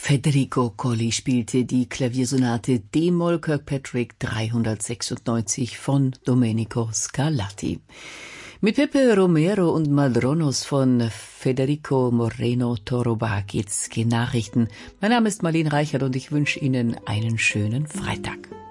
Federico Colli spielte die Klaviersonate D-Moll Kirkpatrick 396 von Domenico Scarlatti. Mit Pepe Romero und Madronos von Federico Moreno Toroba geht's gen Nachrichten. Mein Name ist Marlene Reichert und ich wünsche Ihnen einen schönen Freitag.